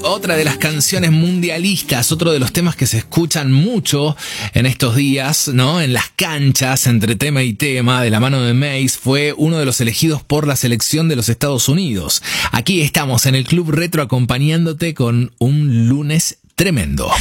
Otra de las canciones mundialistas, otro de los temas que se escuchan mucho en estos días, ¿no? En las canchas, entre tema y tema, de la mano de Mace, fue uno de los elegidos por la selección de los Estados Unidos. Aquí estamos en el Club Retro acompañándote con un lunes tremendo.